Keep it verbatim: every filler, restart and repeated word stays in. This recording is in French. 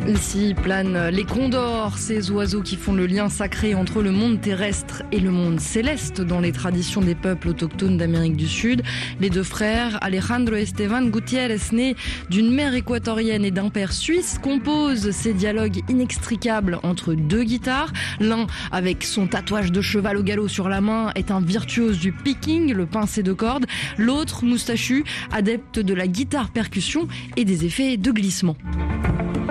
Ici planent les condors, ces oiseaux qui font le lien sacré entre le monde terrestre et le monde céleste dans les traditions des peuples autochtones d'Amérique du Sud. Les deux frères, Alejandro et Esteban Gutiérrez, nés d'une mère équatorienne et d'un père suisse, composent ces dialogues inextricables entre deux guitares. L'un, avec son tatouage de cheval au galop sur la main, est un virtuose du picking, le pincé de cordes. L'autre, moustachu, adepte de la guitare percussion et des effets de glissement.